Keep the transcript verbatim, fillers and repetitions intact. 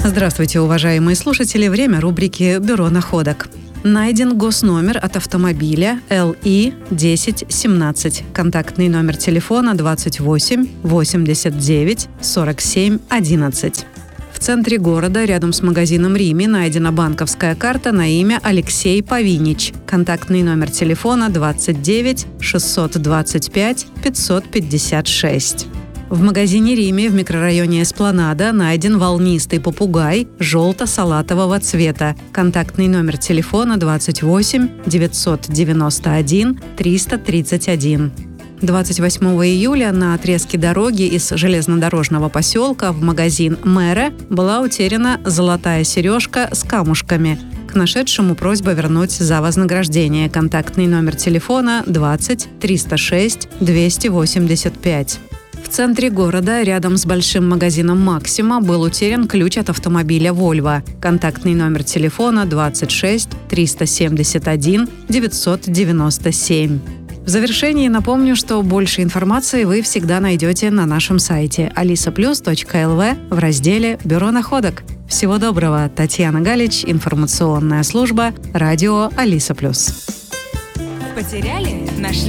Здравствуйте, уважаемые слушатели. Время рубрики «Бюро находок». Найден госномер от автомобиля эл и десять семнадцать. Контактный номер телефона двадцать восемь восемьдесят девять сорок семь одиннадцать. В центре города, рядом с магазином «Рими», найдена банковская карта на имя Алексей Павинич. Контактный номер телефона двадцать девять шестьсот двадцать пять пятьсот пятьдесят шесть. В магазине «Рими» в микрорайоне Эспланада найден волнистый попугай желто-салатового цвета. Контактный номер телефона двадцать восемь девятьсот девяносто один триста тридцать один. двадцать восьмого июля на отрезке дороги из железнодорожного поселка в магазин «Мэра» была утеряна золотая сережка с камушками. К нашедшему просьба вернуть за вознаграждение. Контактный номер телефона двадцать триста шесть двести восемьдесят пять. В центре города, рядом с большим магазином «Максима», был утерян ключ от автомобиля «Вольво». Контактный номер телефона двадцать шесть триста семьдесят один девятьсот девяносто семь. В завершении напомню, что больше информации вы всегда найдете на нашем сайте алиса плюс точка эл ви в разделе «Бюро находок». Всего доброго. Татьяна Галич, информационная служба, радио «Алиса плюс». Потеряли? Нашли?